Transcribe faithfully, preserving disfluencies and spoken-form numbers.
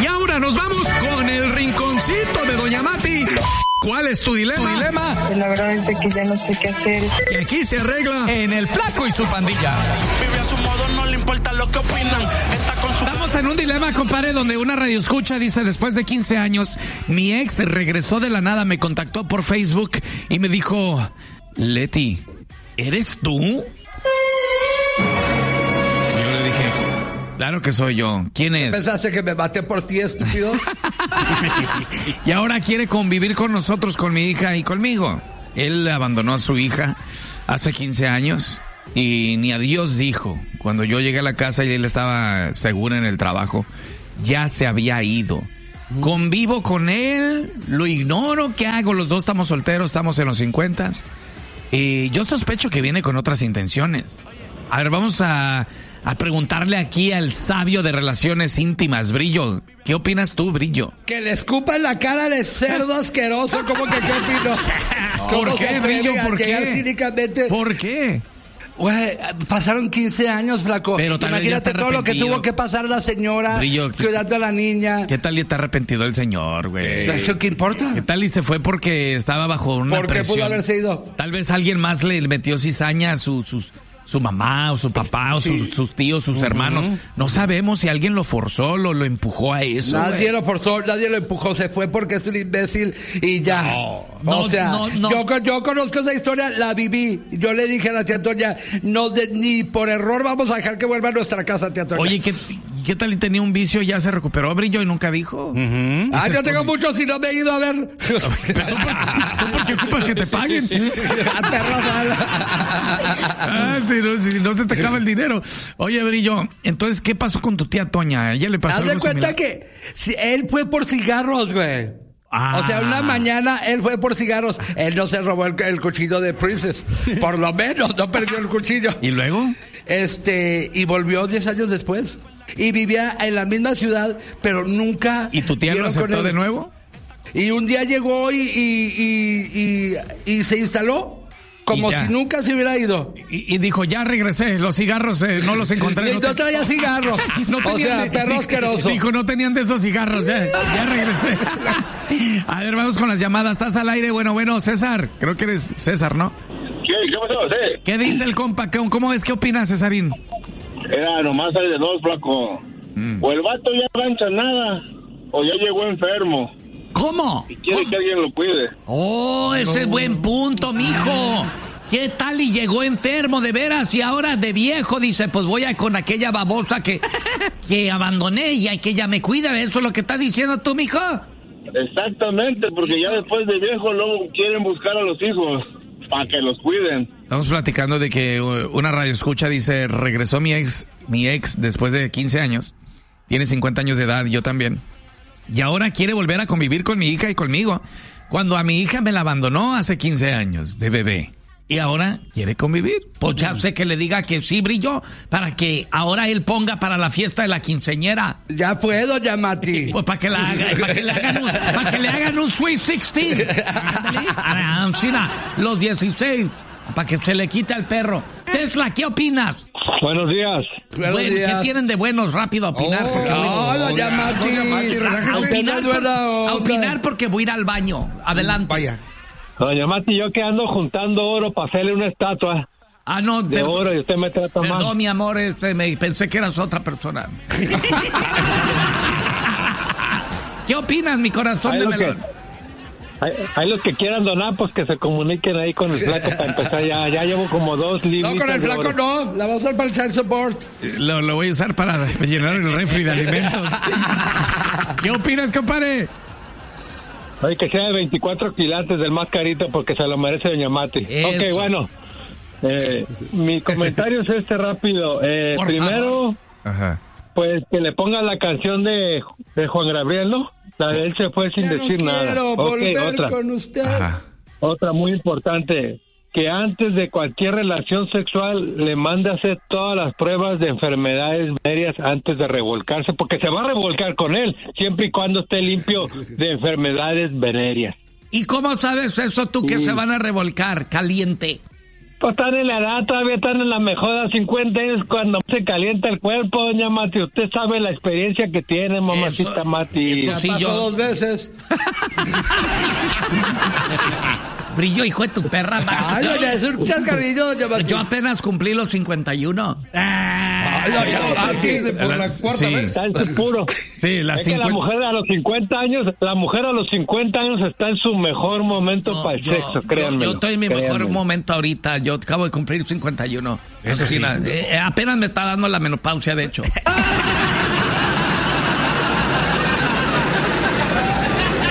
Y ahora nos vamos con el rinconcito de Doña Mati. ¿Cuál es tu dilema? ¿Tu dilema? La verdad es que ya no sé qué hacer. Que aquí se arregla en El Flaco y su pandilla. Vive a su modo, no le importa lo que opinan. Está con su... Estamos en un dilema, compadre, donde una radioescucha dice, después de quince años, mi ex regresó de la nada, me contactó por Facebook y me dijo, Leti, ¿eres tú? Claro que soy yo. ¿Quién es? ¿Pensaste que me maté por ti, estúpido? Y ahora quiere convivir con nosotros, con mi hija y conmigo. Él abandonó a su hija hace quince años y ni adiós dijo. Cuando yo llegué a la casa y él estaba seguro en el trabajo, ya se había ido. Convivo con él, lo ignoro, ¿qué hago? Los dos estamos solteros, estamos en los cincuentas. Y yo sospecho que viene con otras intenciones. A ver, vamos a... a preguntarle aquí al sabio de relaciones íntimas, Brillo. ¿Qué opinas tú, Brillo? Que le escupa en la cara de cerdo asqueroso, ¿cómo que qué opino? ¿Por qué, Brillo? ¿Por qué? Cínicamente? ¿Por qué? Güey, pasaron quince años, flaco. Pero tal vez ya imagínate está todo lo que arrepentido. tuvo que pasar la señora, Brillo, ¿qué- cuidando a la niña. ¿Qué tal y está arrepentido el señor, güey? ¿Eso qué importa? ¿Qué tal y se fue porque estaba bajo una ¿Por qué presión? pudo haberse ido? Tal vez alguien más le metió cizaña a su, sus... su mamá o su papá o Sí. sus, sus tíos, sus uh-huh. hermanos. No sabemos si alguien lo forzó, lo, lo empujó a eso. Nadie güey. lo forzó, nadie lo empujó, se fue porque es un imbécil y ya. No, o no, sea, no, no. Yo, yo conozco esa historia, la viví. Yo le dije a la tía Toña, no de, ni por error vamos a dejar que vuelva a nuestra casa, tía Toña. Oye, ¿qué, ¿qué tal y tenía un vicio y ya se recuperó, Brillo, y nunca dijo? Uh-huh. Ah, yo tengo muchos y no me he ido a ver. ¿Tú por qué ocupas que te paguen? ah, si, no, si no se te acaba el dinero. Oye, Brillo, entonces, ¿qué pasó con tu tía Toña? ¿Ella le pasó Haz de algo cuenta similar? que si, él fue por cigarros, güey. Ah. O sea, una mañana él fue por cigarros. Él no se robó el, el cuchillo de Princess. Por lo menos no perdió el cuchillo. ¿Y luego? Este, y volvió diez años después. Y vivía en la misma ciudad, pero nunca... ¿Y tu tía lo aceptó de nuevo? Y un día llegó y, y, y, y, y se instaló. Como si nunca se hubiera ido. Y, y dijo, ya regresé, los cigarros eh, no los encontré. Y no, no traía cigarros. No o sea, de, perro asqueroso. Dijo, no tenían de esos cigarros, ya, ya regresé. A ver, vamos con las llamadas. Estás al aire, bueno, bueno, César. Creo que eres César, ¿no? ¿Qué? ¿Qué pasó? ¿Sí? ¿Qué dice el compa? ¿Cómo es? ¿Qué opinas, Cesarín? Era nomás hay de dos, flaco. Mm. O el vato ya no rancha nada, o ya llegó enfermo. ¿Cómo? Y quiere ¿Cómo? que alguien lo cuide. Oh, ese no. es buen punto, mijo. ¿Qué tal y llegó enfermo de veras y ahora de viejo dice, pues voy a con aquella babosa que, que abandoné y que ella me cuida? ¿Eso es lo que estás diciendo tú, mijo? Exactamente, porque ya después de viejo luego quieren buscar a los hijos para que los cuiden. Estamos platicando de que una radioescucha dice, regresó mi ex, mi ex después de quince años, tiene cincuenta años de edad, yo también. Y ahora quiere volver a convivir con mi hija y conmigo, cuando a mi hija me la abandonó hace quince años, de bebé. Y ahora quiere convivir. Pues ya sé que le diga que sí, Brillo, para que ahora él ponga para la fiesta de la quinceañera. Ya puedo, ya Mati. Pues para que, la haga, para que le hagan un, para que le hagan un Sweet dieciséis. Ah, China, los dieciséis. Para que se le quite al perro. Tesla, ¿qué opinas? Buenos días. Buenos bueno, días. ¿Qué tienen de buenos? Rápido a opinar. Oh, porque no, no, ya Mati. A opinar, por, a opinar porque voy a ir al baño. Adelante. Vaya. Doña Mati, yo que ando juntando oro para hacerle una estatua. Ah, no. De te, oro y usted me trata perdón, mal. Perdón, mi amor, este, me, pensé que eras otra persona. ¿Qué opinas, mi corazón ahí de melón? Que, ahí, ahí los que quieran donar, pues que se comuniquen ahí con el flaco para empezar. Ya, ya llevo como dos libros. No, con el flaco no. La vamos a usar para el child support. Lo, lo voy a usar para llenar el refri de alimentos. ¿Qué opinas, compadre? Oye, que sea de veinticuatro quilates del más carito porque se lo merece doña Mati. Eso. Ok, bueno. Eh, mi comentario es este rápido. Eh, primero, Ajá. pues que le pongan la canción de, de Juan Gabriel, ¿no? La de él se fue sin ya decir no nada. Quiero okay, volver otra. con usted. Ajá. Otra muy importante. Que antes de cualquier relación sexual le mande a hacer todas las pruebas de enfermedades venéreas antes de revolcarse, porque se va a revolcar con él, siempre y cuando esté limpio de enfermedades venéreas. ¿Y cómo sabes eso tú que sí. se van a revolcar? Caliente. Pues están en la edad, todavía están en la mejor de cincuenta años cuando se calienta el cuerpo, doña Mati. Usted sabe la experiencia que tiene, mamacita Eso, Mati. eso sí, Pasó yo- dos veces. Brillo, hijo de tu perra. Ay, doña, es un chascarrillo, doña Mati. Yo apenas cumplí los cincuenta y uno. Ay, doña Mati. Por la cuarta Sí. vez. Está en su puro. Sí, las Es que la cincuenta. mujer a los cincuenta años, la mujer a los cincuenta años está en su mejor momento No, para el yo, sexo, yo- créanme. yo estoy en mi mejor momento ahorita. Yo acabo de cumplir cincuenta y uno. Eso sí, la- eh, apenas me está dando la menopausia, de hecho.